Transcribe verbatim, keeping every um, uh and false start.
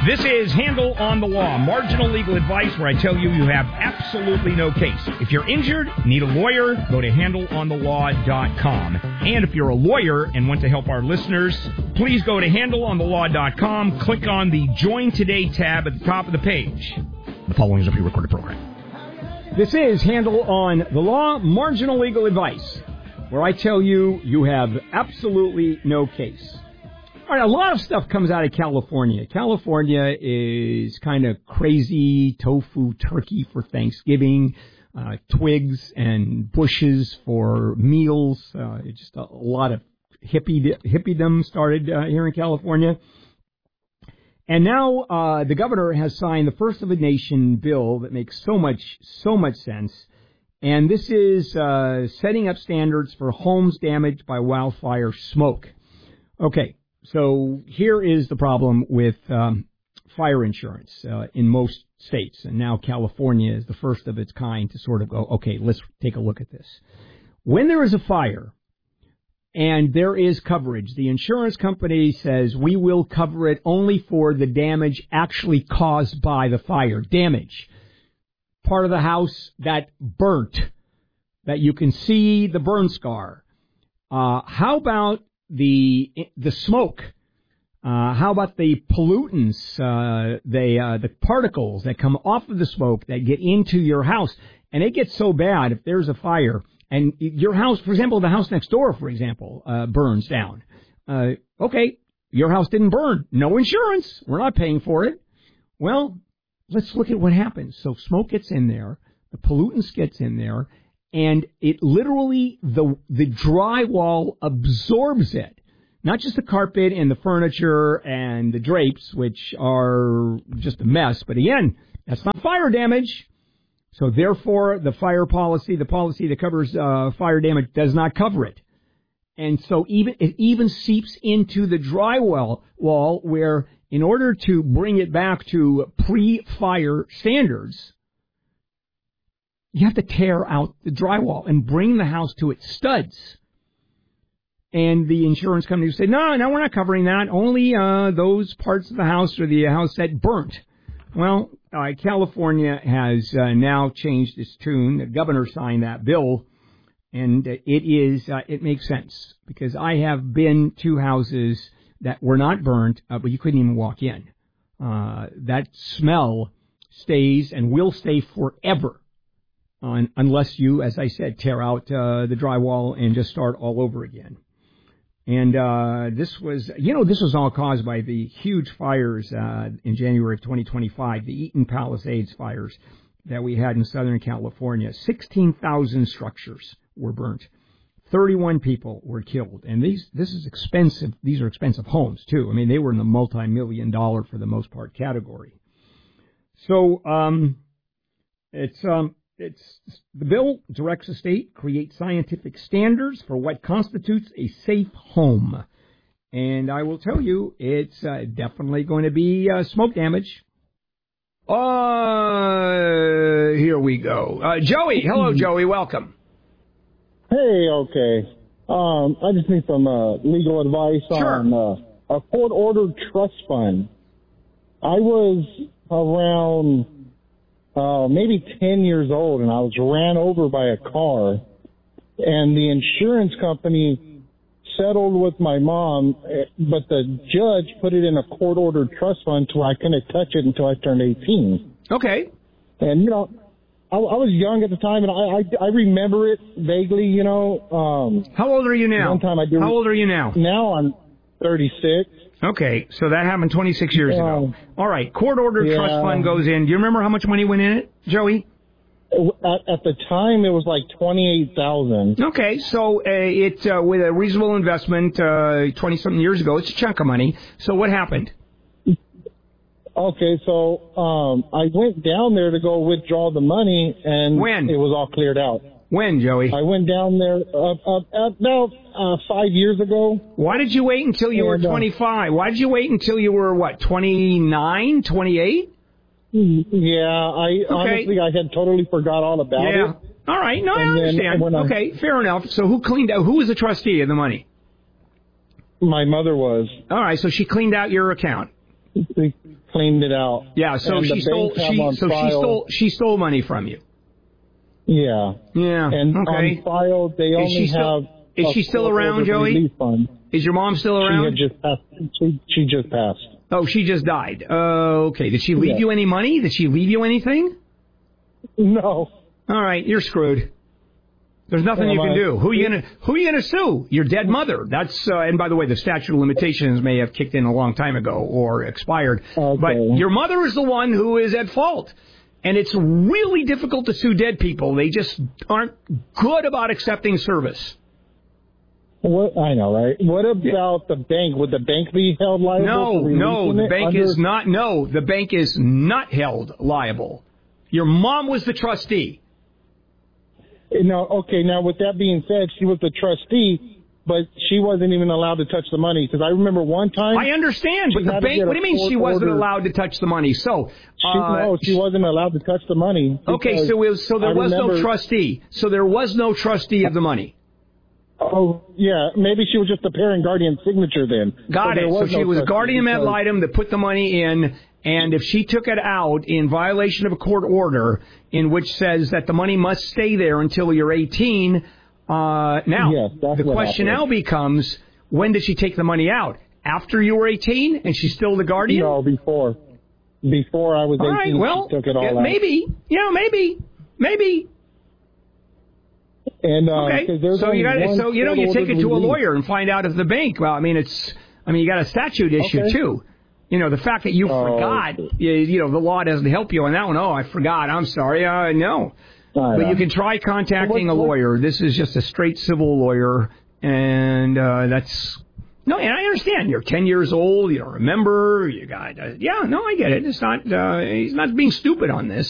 This is Handle on the Law, marginal legal advice where I tell you you have absolutely no case. If you're injured, need a lawyer, go to handle on the law dot com. And if you're a lawyer and want to help our listeners, please go to handle on the law dot com, click on the Join Today tab at the top of the page. The following is a pre-recorded program. This is Handle on the Law, marginal legal advice, where I tell you you have absolutely no case. All right, a lot of stuff comes out of California. California is kind of crazy tofu turkey for Thanksgiving, uh, twigs and bushes for meals. Uh, just a, a lot of hippie hippiedom started uh, here in California. And now uh, the governor has signed the first of a nation bill that makes so much, so much sense. And this is uh, setting up standards for homes damaged by wildfire smoke. Okay. So here is the problem with um, fire insurance uh, in most states, and now California is the first of its kind to sort of go, okay, let's take a look at this. When there is a fire and there is coverage, the insurance company says we will cover it only for the damage actually caused by the fire. Damage. Part of the house that burnt, that you can see the burn scar. Uh, how about the the smoke? Uh, how about the pollutants, uh, the uh, the particles that come off of the smoke that get into your house? And it gets so bad if there's a fire and your house, for example, the house next door, for example, uh, burns down. Uh, okay, your house didn't burn. No insurance. We're not paying for it. Well, let's look at what happens. So smoke gets in there, the pollutants gets in there, and it literally, the the drywall absorbs it. Not just the carpet and the furniture and the drapes, which are just a mess. But again, that's not fire damage. So therefore, the fire policy, the policy that covers uh, fire damage, does not cover it. And so even it even seeps into the drywall wall, where in order to bring it back to pre-fire standards, you have to tear out the drywall and bring the house to its studs. And the insurance company say, no, no, we're not covering that. Only uh, those parts of the house or the house that burnt. Well, uh, California has uh, now changed its tune. The governor signed that bill, and it is uh, it makes sense because I have been to houses that were not burnt, uh, but you couldn't even walk in. Uh, that smell stays and will stay forever. On, unless you, as I said, tear out uh, the drywall and just start all over again. And uh, this was, you know, this was all caused by the huge fires uh, in January of twenty twenty-five, the Eaton Palisades fires that we had in Southern California. sixteen thousand structures were burnt. thirty-one people were killed. And these, this is expensive. These are expensive homes, too. I mean, they were in the multi-million dollar, for the most part, category. So um, it's... Um, It's, the bill directs the state create scientific standards for what constitutes a safe home. And I will tell you, it's uh, definitely going to be uh, smoke damage. Uh, here we go. Uh, Joey. Hello, Joey. Welcome. Hey, okay. Um, I just need some uh, legal advice sure. on uh, a court-ordered trust fund. I was around... Uh, maybe ten years old, and I was ran over by a car, and the insurance company settled with my mom, but the judge put it in a court-ordered trust fund so I couldn't touch it until I turned eighteen. Okay. And, you know, I, I was young at the time, and I, I, I remember it vaguely, you know. Um, How old are you now? One time I do, How old are you now? Now I'm thirty-six. Okay, so that happened twenty-six years um, ago. All right, court-ordered yeah. trust fund goes in. Do you remember how much money went in it, Joey? At, at the time, it was like twenty-eight thousand dollars. Okay, so uh, it uh, with a reasonable investment uh, twenty-something years ago, it's a chunk of money. So what happened? Okay, so um, I went down there to go withdraw the money, and when? It was all cleared out. When, Joey? I went down there uh, uh, about uh, five years ago. Why did you wait until you and, were twenty-five? Why did you wait until you were, what, twenty-nine, twenty-eight? Yeah, I okay. honestly, I had totally forgot all about yeah. it. All right, no, and I understand. I, okay, fair enough. So who cleaned out? Who was the trustee of the money? My mother was. All right, so she cleaned out your account. They cleaned it out. Yeah, so And she the stole. banks have She on so she file- stole. She stole money from you. Yeah. Yeah. And okay. on file, they only she still- have. is a she still court around, order Joey? relief fund. Is your mom still She around? had just passed. She, she just passed. Oh, she just died. Uh, okay. Did she leave Yeah. you any money? Did she leave you anything? No. All right, you're screwed. There's nothing Am you can I- do. Who are you gonna Who are you gonna sue? Your dead mother. That's uh, and by the way, the statute of limitations may have kicked in a long time ago or expired. Okay. But your mother is the one who is at fault, and it's really difficult to sue dead people. They just aren't good about accepting service. What I know, right? What about the bank? Would the bank be held liable? No, for no, releasing the it bank under- is not. No, the bank is not held liable. Your mom was the trustee. No, okay. Now, with that being said, she was the trustee, but she wasn't even allowed to touch the money. Because I remember one time. I understand, but she the had to bank. get What do a you mean she court wasn't order. allowed to touch the money? So, She, uh, no, she wasn't allowed to touch the money. okay, because so it was, so there I was remember, no trustee. So there was no trustee of the money. Oh, yeah. Maybe she was just a parent guardian signature then. Got So there it. So was she no was trustee guardian ad because- litem that put the money in, and if she took it out in violation of a court order in which says that the money must stay there until you're eighteen, uh, now Yes, that's the what question happened. now becomes, when did she take the money out? After you were eighteen, and she's still the guardian? No, before. Before I was All eighteen, right. Well, she took it all yeah, out. maybe. Yeah, maybe. Maybe. And, uh, Okay, 'cause there's so you only got one so you know you take court-ordered it to a release. lawyer and find out if the bank. Well, I mean it's I mean you got a statute issue Okay. too. You know the fact that you Oh, forgot. okay. You, you know the law doesn't help you on that one. Oh, I forgot. I'm sorry. Uh, no, I but know. you can try contacting a What- what- lawyer. This is just a straight civil lawyer, and uh, that's. No, and I understand. You're ten years old. You don't remember. You got. Uh, yeah, no, I get it. It's not. Uh, he's not being stupid on this.